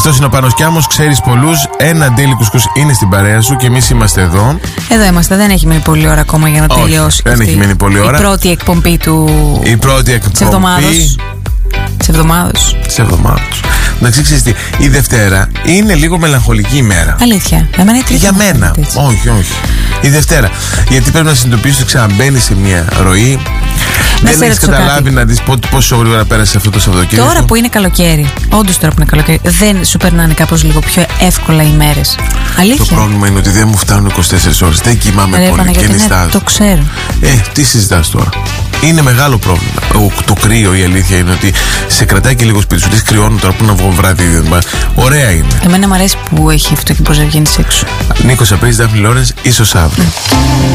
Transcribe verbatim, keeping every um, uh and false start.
Αυτός είναι ο Πάνος Κιάμος, ξέρεις πολλούς. Ένα Daily Κουσκούς είναι στην παρέα σου και εμείς είμαστε εδώ. Εδώ είμαστε, δεν έχει μείνει πολλή ώρα ακόμα για να Όχι, τελειώσει. δεν έχει μείνει πολλή ώρα. Η πρώτη εκπομπή του. Η πρώτη εκπομπή. Της εβδομάδος. Της εβδομάδος. Της εβδομάδος. Εντάξει, ξέρεις τι, η Δευτέρα είναι λίγο μελαγχολική ημέρα. Αλήθεια. Εμένα είναι Για μένα. Όχι, όχι. Η Δευτέρα. Γιατί πρέπει να συνειδητοποιήσεις ότι ξαναμπαίνεις σε μια ροή. Να δεν έχεις καταλάβει κάτι. Να δεις πόσο γρήγορα πέρασε αυτό το Σαββατοκύριακο. Τώρα που είναι καλοκαίρι, όντως τώρα που είναι καλοκαίρι, δεν σου περνάνε κάπως λίγο πιο εύκολα οι μέρες? Αλήθεια. Το πρόβλημα είναι ότι δεν μου φτάνουν είκοσι τέσσερις ώρες. Δεν κοιμάμαι Ρε, πολύ και νηστάζω. Το ξέρω. Ε, τι συζητάς τώρα. Είναι μεγάλο πρόβλημα. Το κρύο, η αλήθεια είναι ότι σε κρατάει και λίγο σπίτι σου. Δεν κρυώνω τώρα που να βγω βράδυ. Ωραία είναι. Εμένα μου αρέσει που έχει αυτό και μπορεί να βγαίνει έξω. Νίκος Απρής, Δάφνη Λόρενς, ίσως αύριο.